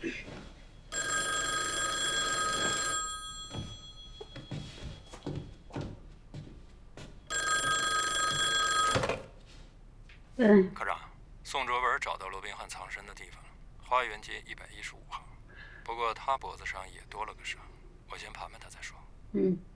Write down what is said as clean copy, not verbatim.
科长，宋卓文找到罗宾汉藏身的地方了，花园街115号。不过他脖子上也多了个伤，我先盘盘他再说。